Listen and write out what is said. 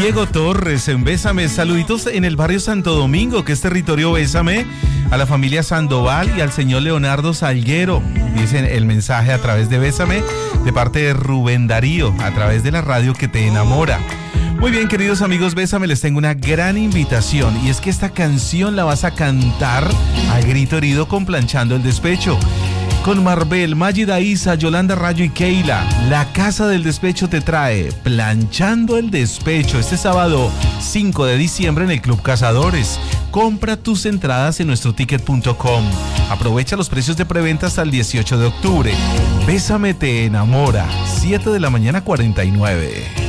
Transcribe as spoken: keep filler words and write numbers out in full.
Diego Torres en Bésame. Saluditos en el barrio Santo Domingo, que es territorio Bésame, a la familia Sandoval y al señor Leonardo Salguero. Dicen el mensaje a través de Bésame, de parte de Rubén Darío, a través de la radio que te enamora. Muy bien, queridos amigos, Bésame, les tengo una gran invitación, y es que esta canción la vas a cantar a grito herido con Planchando el Despecho. Con Marbel, Magida Isa, Yolanda Rayo y Keila. La Casa del Despecho te trae Planchando el Despecho este sábado cinco de diciembre en el Club Cazadores. Compra tus entradas en nuestro ticket punto com. Aprovecha los precios de preventa hasta el dieciocho de octubre. Bésame te enamora. siete de la mañana cuarenta y nueve.